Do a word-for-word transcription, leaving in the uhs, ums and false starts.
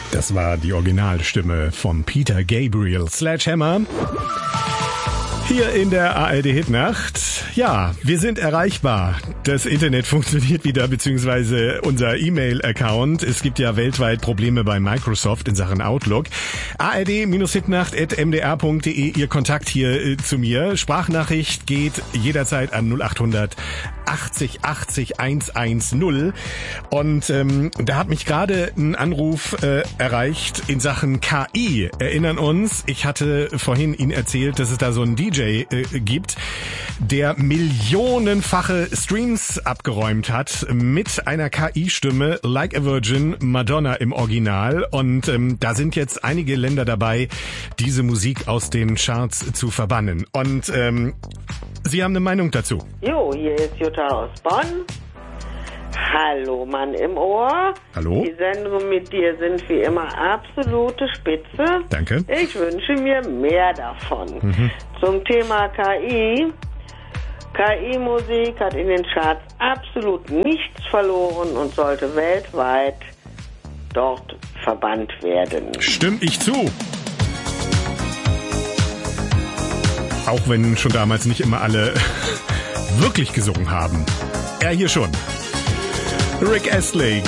Das war die Originalstimme von Peter Gabriel, Sledgehammer. Hier in der A R D-Hitnacht. Ja, wir sind erreichbar. Das Internet funktioniert wieder, beziehungsweise unser E-Mail-Account. Es gibt ja weltweit Probleme bei Microsoft in Sachen Outlook. A R D Hitnacht at m d r punkt d e, Ihr Kontakt hier äh, zu mir. Sprachnachricht geht jederzeit an null achthundert achtzig achtzig hundertzehn. Und ähm, da hat mich gerade ein Anruf äh, erreicht in Sachen K I. Erinnern uns, ich hatte vorhin Ihnen erzählt, dass es da so einen D J äh, gibt, der millionenfache Streams abgeräumt hat mit einer K I-Stimme, Like a Virgin, Madonna im Original. Und ähm, da sind jetzt einige Länder dabei, diese Musik aus den Charts zu verbannen. Und ähm, Sie haben eine Meinung dazu? Jo, hier ist Jutta aus Bonn. Hallo, Mann im Ohr. Hallo. Die Sendungen mit dir sind wie immer absolute Spitze. Danke. Ich wünsche mir mehr davon. Mhm. Zum Thema K I. K I-Musik hat in den Charts absolut nichts verloren und sollte weltweit dort verbannt werden. Stimme ich zu. Auch wenn schon damals nicht immer alle wirklich gesungen haben. Er hier schon. Rick Astley,